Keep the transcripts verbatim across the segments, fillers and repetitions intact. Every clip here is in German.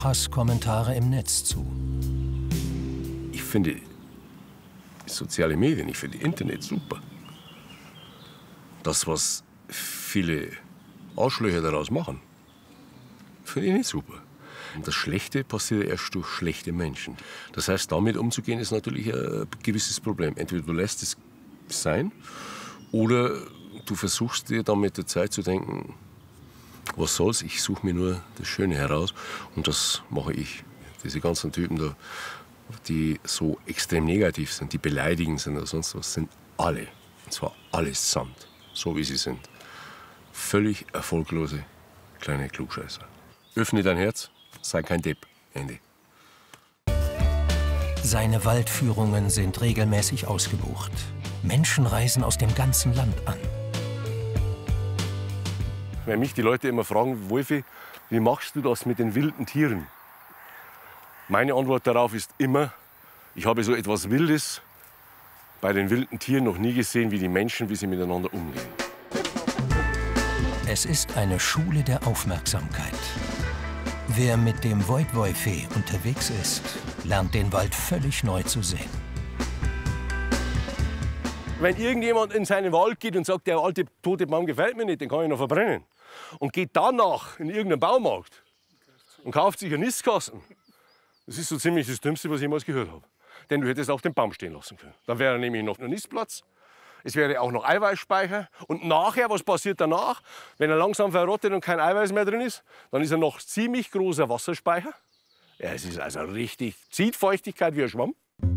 Hasskommentare im Netz zu. Ich finde soziale Medien, ich finde Internet super. Das, was viele Arschlöcher daraus machen, finde ich nicht super. Und das Schlechte passiert erst durch schlechte Menschen. Das heißt, damit umzugehen, ist natürlich ein gewisses Problem. Entweder du lässt es sein oder du versuchst dir dann mit der Zeit zu denken, was soll's, ich suche mir nur das Schöne heraus und das mache ich. Diese ganzen Typen da, die so extrem negativ sind, die beleidigend sind oder sonst was, sind alle, und zwar allesamt, so wie sie sind, völlig erfolglose kleine Klugscheißer. Öffne dein Herz, sei kein Depp. Ende. Seine Waldführungen sind regelmäßig ausgebucht. Menschen reisen aus dem ganzen Land an. Wenn mich die Leute immer fragen, Wolfi, wie machst du das mit den wilden Tieren? Meine Antwort darauf ist immer, ich habe so etwas Wildes bei den wilden Tieren noch nie gesehen, wie die Menschen, wie sie miteinander umgehen. Es ist eine Schule der Aufmerksamkeit. Wer mit dem Woit-Woit-Fee unterwegs ist, lernt den Wald völlig neu zu sehen. Wenn irgendjemand in seinen Wald geht und sagt, der alte tote Baum gefällt mir nicht, den kann ich noch verbrennen, und geht danach in irgendeinen Baumarkt und kauft sich einen Nistkasten, das ist so ziemlich das Dümmste, was ich jemals gehört habe. Denn du hättest auch den Baum stehen lassen können. Dann wäre nämlich noch ein Nistplatz, es wäre auch noch Eiweißspeicher. Und nachher, was passiert danach? Wenn er langsam verrottet und kein Eiweiß mehr drin ist, dann ist er noch ziemlich großer Wasserspeicher. Ja, es ist also richtig, zieht Feuchtigkeit wie ein Schwamm.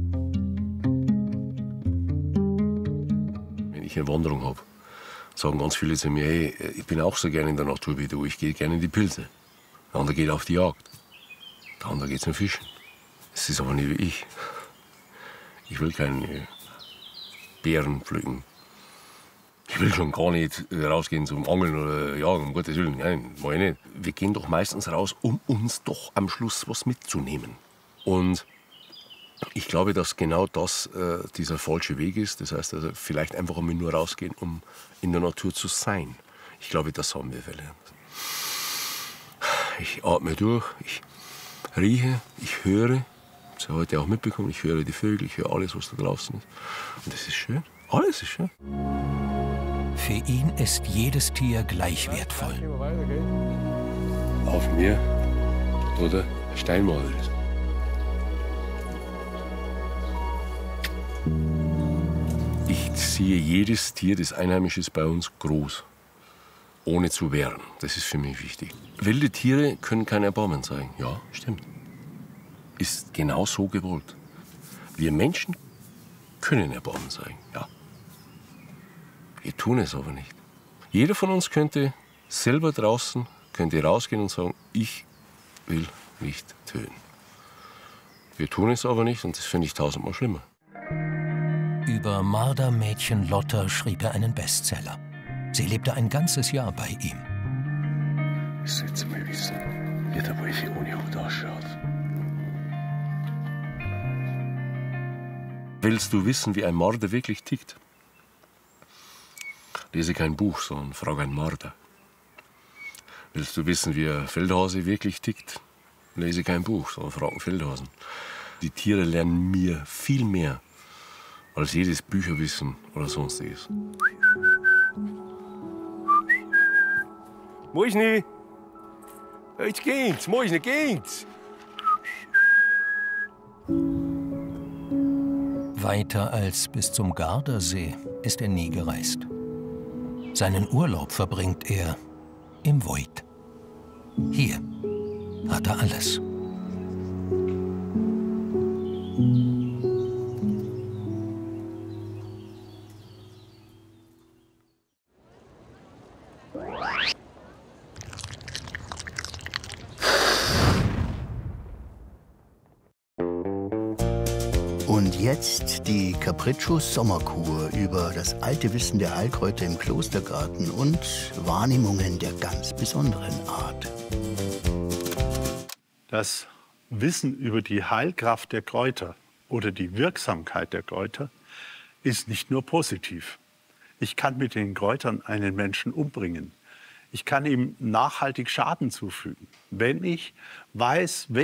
Wenn ich eine Wanderung habe, sagen ganz viele zu mir, hey, ich bin auch so gerne in der Natur wie du, ich gehe gerne in die Pilze. Der andere geht auf die Jagd, der andere geht zum Fischen. Das ist aber nicht wie ich. Ich will keine Beeren pflücken. Ich will schon gar nicht rausgehen zum Angeln oder Jagen, um Gottes Willen. Nein, mach ich nicht. Wir gehen doch meistens raus, um uns doch am Schluss was mitzunehmen. Und ich glaube, dass genau das äh, dieser falsche Weg ist. Das heißt, also vielleicht einfach einmal nur rausgehen, um in der Natur zu sein. Ich glaube, das haben wir verlernt. Ich atme durch, ich rieche, ich höre. Das habe ich heute auch mitbekommen. Ich höre die Vögel, ich höre alles, was da draußen ist. Und das ist schön. Alles ist schön. Für ihn ist jedes Tier gleich wertvoll. Auf mir oder Steinmauer ist. Ich sehe jedes Tier, das einheimisch ist bei uns, groß. Ohne zu wehren. Das ist für mich wichtig. Wilde Tiere können kein Erbarmen zeigen. Ja, stimmt. Ist genau so gewollt. Wir Menschen können Erbarmen zeigen, ja. Wir tun es aber nicht. Jeder von uns könnte selber draußen, könnte rausgehen und sagen, ich will nicht töten. Wir tun es aber nicht und das finde ich tausendmal schlimmer. Über Mardermädchen Lotta schrieb er einen Bestseller. Sie lebte ein ganzes Jahr bei ihm. Ich sollte mal wissen, wie der Wolfi ohne Hut ausschaut. Willst du wissen, wie ein Marder wirklich tickt? Lese kein Buch, sondern frage einen Marder. Willst du wissen, wie ein Feldhase wirklich tickt? Lese kein Buch, sondern frage einen Feldhasen. Die Tiere lernen mir viel mehr als jedes Bücherwissen oder sonstiges. Moisni! Jetzt geht's, Moisni, geht's! Weiter als bis zum Gardasee ist er nie gereist. Seinen Urlaub verbringt er im Woit. Hier hat er alles. Und jetzt die Capriccio-Sommerkur über das alte Wissen der Heilkräuter im Klostergarten und Wahrnehmungen der ganz besonderen Art. Das Wissen über die Heilkraft der Kräuter oder die Wirksamkeit der Kräuter ist nicht nur positiv. Ich kann mit den Kräutern einen Menschen umbringen. Ich kann ihm nachhaltig Schaden zufügen, wenn ich weiß,